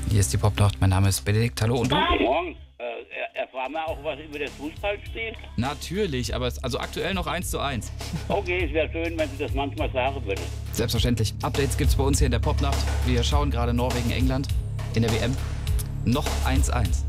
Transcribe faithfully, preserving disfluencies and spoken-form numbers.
Hier ist die Popnacht. Mein Name ist Benedikt. Hallo, und du? Guten Morgen. Äh, erfahren wir auch was über das Fußballspiel? Natürlich, aber es, also aktuell noch eins zu eins. Okay, es wäre schön, wenn Sie das manchmal sagen würden. Selbstverständlich. Updates gibt's bei uns hier in der Popnacht. Wir schauen gerade Norwegen, England in der W M. Noch eins eins.